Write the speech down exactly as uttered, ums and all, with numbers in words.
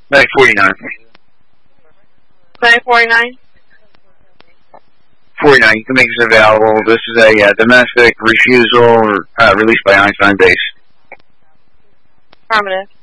nine forty-nine. nine forty-nine? forty-nine, you can make this available. This is a uh, domestic refusal uh, released by Einstein Base. Affirmative.